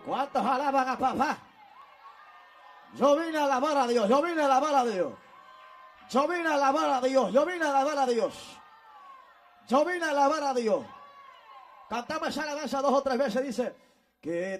¿Cuántos alaban a papá? Yo vine a alabar a Dios, yo vine a alabar a Dios. Yo vine a alabar a Dios, yo vine a alabar a Dios. Yo vine a alabar a Dios. Cantamos esa alabanza 2 o 3 veces, dice que